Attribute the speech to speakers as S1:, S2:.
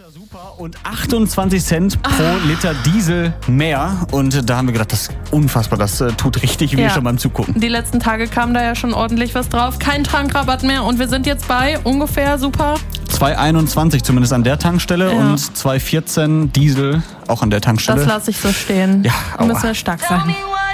S1: Super und 28 Cent pro Liter Diesel mehr. Und da haben wir gedacht, das ist unfassbar, das tut richtig weh schon beim Zugucken.
S2: Die letzten Tage kam da ja schon ordentlich was drauf. Kein Tankrabatt mehr und wir sind jetzt bei ungefähr
S1: 2,21 zumindest an der Tankstelle und 2,14 Diesel auch an der Tankstelle.
S2: Das lasse ich so stehen.
S1: Ja,
S2: da müssen wir stark sein.